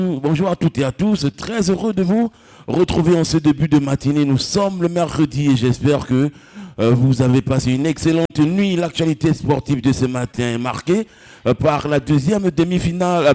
Bonjour à toutes et à tous, très heureux de vous retrouver en ce début de matinée. Nous sommes le mercredi et j'espère que vous avez passé une excellente nuit. L'actualité sportive de ce matin est marquée par la deuxième demi-finale,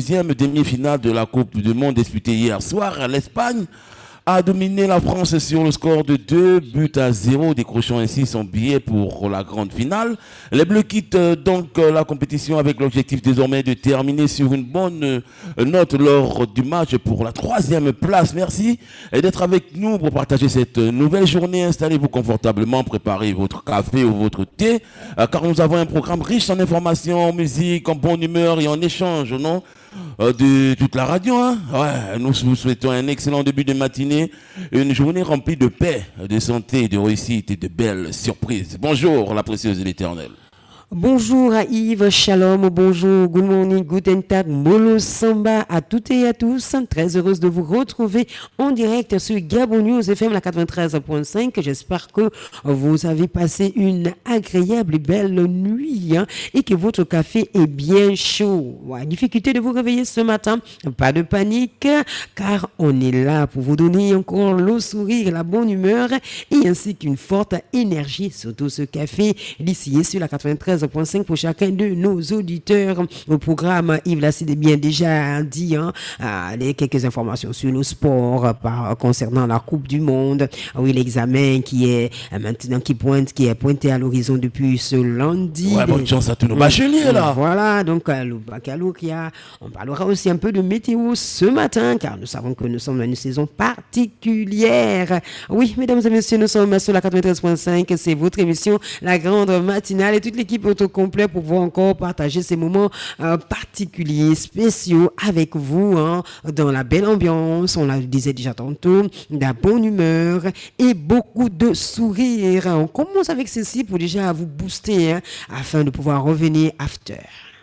de la Coupe du Monde disputée hier soir. L'Espagne a dominé la France sur le score de 2-0, décrochant ainsi son billet pour la grande finale. Les Bleus quittent donc la compétition avec l'objectif désormais de terminer sur une bonne note lors du match pour la 3e place. Merci d'être avec nous pour partager cette nouvelle journée. Installez-vous confortablement, préparez votre café ou votre thé, car nous avons un programme riche en informations, en musique, en bonne humeur et en échange, non de toute la radio. Ouais, nous vous souhaitons un excellent début de matinée, une journée remplie de paix, de santé, de réussite et de belles surprises. Bonjour la précieuse et l'éternelle. Bonjour à Yves, shalom, bonjour, good morning, guten tag, molo samba à toutes et à tous. Très heureuse de vous retrouver en direct sur Gabon News FM la 93.5. J'espère que vous avez passé une agréable et belle nuit et que votre café est bien chaud. Ouais, difficulté de vous réveiller ce matin, pas de panique car on est là pour vous donner encore le sourire, la bonne humeur et ainsi qu'une forte énergie, surtout ce café d'ici sur la 93.5 pour chacun de nos auditeurs. Au programme, Yves Lasside bien déjà dit quelques informations sur le sport concernant la Coupe du Monde. Oui, l'examen qui est maintenant qui est pointé à l'horizon depuis ce lundi. Ouais, bonne chance à tous nos bacheliers là. Voilà, donc le baccalauréat. On parlera aussi un peu de météo ce matin car nous savons que nous sommes dans une saison particulière. Oui, mesdames et messieurs, nous sommes sur la 93.5. C'est votre émission, la grande matinale et toute l'équipe au complet pour pouvoir encore partager ces moments particuliers, spéciaux avec vous dans la belle ambiance, on le disait déjà tantôt, de la bonne humeur et beaucoup de sourires. On commence avec ceci pour déjà vous booster afin de pouvoir revenir after.